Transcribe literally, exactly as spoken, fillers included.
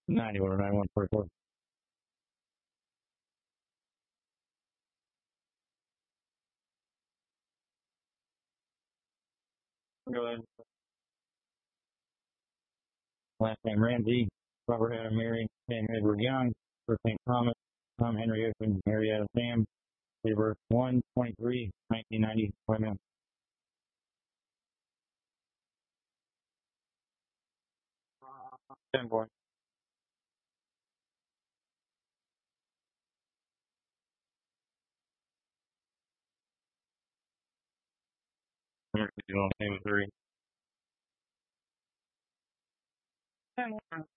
ninety or ninety-one forty-four. Go ahead. Last name Ramsey, Robert Adam Mary, and Edward Young, first name Thomas, Tom Henry Open, Marietta Sam, date of birth one twenty-three nineteen ninety, appointment. ten point. Three.